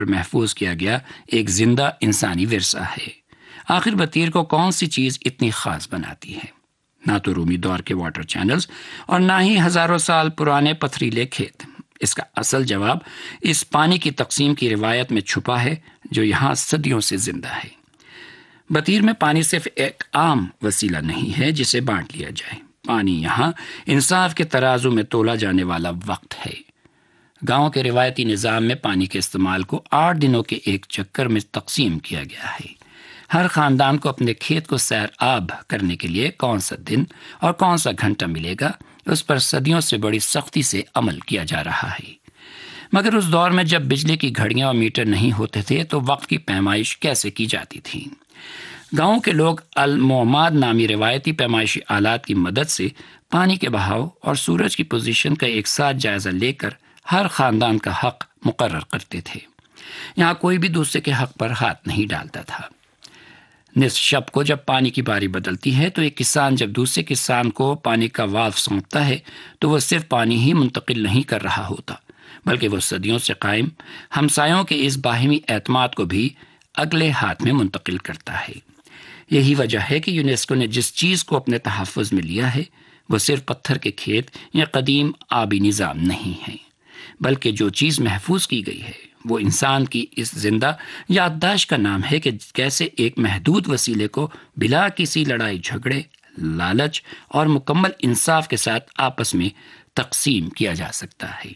محفوظ کیا گیا ایک زندہ انسانی ورثہ ہے۔ آخر بطیر کو کون سی چیز اتنی خاص بناتی ہے؟ نہ تو رومی دور کے واٹر چینلز اور نہ ہی ہزاروں سال پرانے پتھریلے کھیت۔ اس کا اصل جواب اس پانی کی تقسیم کی روایت میں چھپا ہے جو یہاں صدیوں سے زندہ ہے۔ بطیر میں پانی صرف ایک عام وسیلہ نہیں ہے جسے بانٹ لیا جائے۔ پانی یہاں انصاف کے ترازو میں تولا جانے والا وقت ہے۔ گاؤں کے روایتی نظام میں پانی کے استعمال کو 8 دنوں کے ایک چکر میں تقسیم کیا گیا ہے۔ ہر خاندان کو اپنے کھیت کو سیر آب کرنے کے لیے کون سا دن اور کون سا گھنٹہ ملے گا، اس پر صدیوں سے بڑی سختی سے عمل کیا جا رہا ہے۔ مگر اس دور میں جب بجلی کی گھڑیاں اور میٹر نہیں ہوتے تھے تو وقت کی پیمائش کیسے کی جاتی تھی؟ گاؤں کے لوگ المعماد نامی روایتی پیمائشی آلات کی مدد سے پانی کے بہاؤ اور سورج کی پوزیشن کا ایک ساتھ جائزہ لے کر ہر خاندان کا حق مقرر کرتے تھے۔ یہاں کوئی بھی دوسرے کے حق پر ہاتھ نہیں ڈالتا تھا۔ نصف شب کو جب پانی کی باری بدلتی ہے تو ایک کسان جب دوسرے کسان کو پانی کا والو سونپتا ہے تو وہ صرف پانی ہی منتقل نہیں کر رہا ہوتا، بلکہ وہ صدیوں سے قائم ہمسایوں کے اس باہمی اعتماد کو بھی اگلے ہاتھ میں منتقل کرتا ہے۔ یہی وجہ ہے کہ یونیسکو نے جس چیز کو اپنے تحفظ میں لیا ہے وہ صرف پتھر کے کھیت یا قدیم آبی نظام نہیں ہے، بلکہ جو چیز محفوظ کی گئی ہے وہ انسان کی اس زندہ یادداشت کا نام ہے کہ کیسے ایک محدود وسیلے کو بلا کسی لڑائی جھگڑے، لالچ اور مکمل انصاف کے ساتھ آپس میں تقسیم کیا جا سکتا ہے۔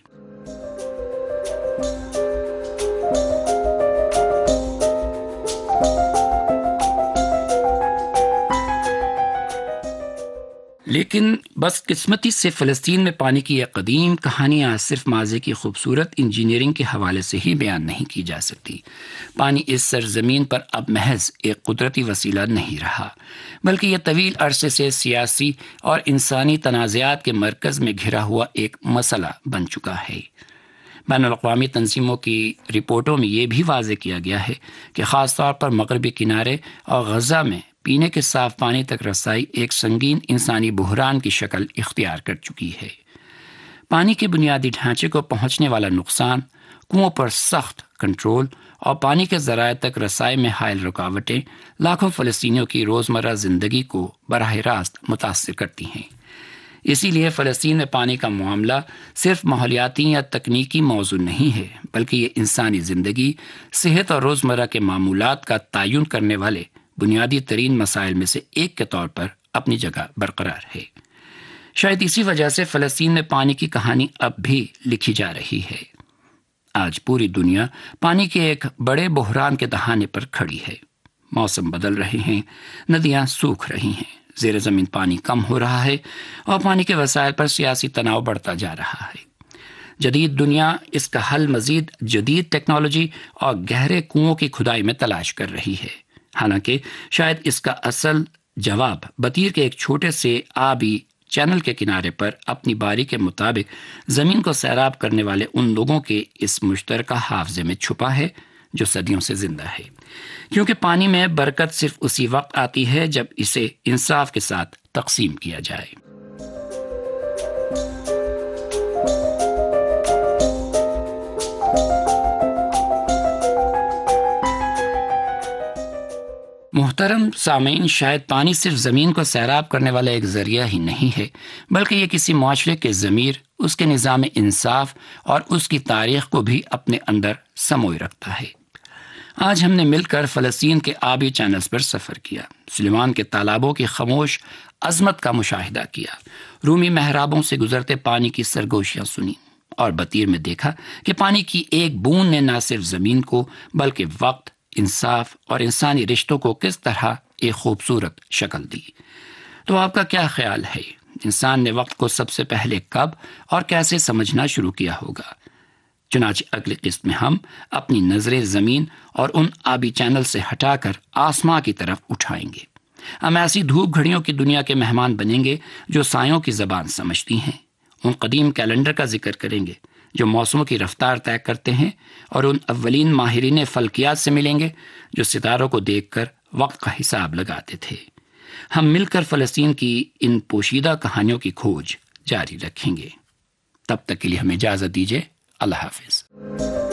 لیکن بس قسمتی سے فلسطین میں پانی کی یہ قدیم کہانیاں صرف ماضی کی خوبصورت انجینئرنگ کے حوالے سے ہی بیان نہیں کی جا سکتی۔ پانی اس سرزمین پر اب محض ایک قدرتی وسیلہ نہیں رہا، بلکہ یہ طویل عرصے سے سیاسی اور انسانی تنازعات کے مرکز میں گھرا ہوا ایک مسئلہ بن چکا ہے۔ بین الاقوامی تنظیموں کی رپورٹوں میں یہ بھی واضح کیا گیا ہے کہ خاص طور پر مغربی کنارے اور غزہ میں پینے کے صاف پانی تک رسائی ایک سنگین انسانی بحران کی شکل اختیار کر چکی ہے۔ پانی کے بنیادی ڈھانچے کو پہنچنے والا نقصان، کنووں پر سخت کنٹرول اور پانی کے ذرائع تک رسائی میں حائل رکاوٹیں لاکھوں فلسطینیوں کی روزمرہ زندگی کو براہ راست متاثر کرتی ہیں۔ اسی لیے فلسطین میں پانی کا معاملہ صرف ماحولیاتی یا تکنیکی موضوع نہیں ہے، بلکہ یہ انسانی زندگی، صحت اور روزمرہ کے معمولات کا تعین کرنے والے بنیادی ترین مسائل میں سے ایک کے طور پر اپنی جگہ برقرار ہے۔ شاید اسی وجہ سے فلسطین میں پانی کی کہانی اب بھی لکھی جا رہی ہے۔ آج پوری دنیا پانی کے ایک بڑے بحران کے دہانے پر کھڑی ہے۔ موسم بدل رہے ہیں، ندیاں سوکھ رہی ہیں، زیر زمین پانی کم ہو رہا ہے اور پانی کے وسائل پر سیاسی تناؤ بڑھتا جا رہا ہے۔ جدید دنیا اس کا حل مزید جدید ٹیکنالوجی اور گہرے کنووں کی کھدائی میں تلاش کر رہی ہے، حالانکہ شاید اس کا اصل جواب بطیر کے ایک چھوٹے سے آبی چینل کے کنارے پر اپنی باری کے مطابق زمین کو سیراب کرنے والے ان لوگوں کے اس مشترکہ حافظے میں چھپا ہے جو صدیوں سے زندہ ہے، کیونکہ پانی میں برکت صرف اسی وقت آتی ہے جب اسے انصاف کے ساتھ تقسیم کیا جائے۔ محترم سامعین، شاید پانی صرف زمین کو سیراب کرنے والا ایک ذریعہ ہی نہیں ہے، بلکہ یہ کسی معاشرے کے ضمیر، اس کے نظام انصاف اور اس کی تاریخ کو بھی اپنے اندر سموئے رکھتا ہے۔ آج ہم نے مل کر فلسطین کے آبی چینلز پر سفر کیا، سلیمان کے تالابوں کی خاموش عظمت کا مشاہدہ کیا، رومی محرابوں سے گزرتے پانی کی سرگوشیاں سنی اور بطیر میں دیکھا کہ پانی کی ایک بوند نے نہ صرف زمین کو بلکہ وقت، انصاف اور انسانی رشتوں کو کس طرح ایک خوبصورت شکل دی۔ تو آپ کا کیا خیال ہے، انسان نے وقت کو سب سے پہلے کب اور کیسے سمجھنا شروع کیا ہوگا؟ چنانچہ اگلی قسط میں ہم اپنی نظریں زمین اور ان آبی چینل سے ہٹا کر آسماں کی طرف اٹھائیں گے۔ ہم ایسی دھوپ گھڑیوں کی دنیا کے مہمان بنیں گے جو سایوں کی زبان سمجھتی ہیں، ان قدیم کیلنڈر کا ذکر کریں گے جو موسموں کی رفتار طے کرتے ہیں، اور ان اولین ماہرین فلکیات سے ملیں گے جو ستاروں کو دیکھ کر وقت کا حساب لگاتے تھے۔ ہم مل کر فلسطین کی ان پوشیدہ کہانیوں کی کھوج جاری رکھیں گے۔ تب تک کے لیے ہمیں اجازت دیجیے۔ اللہ حافظ۔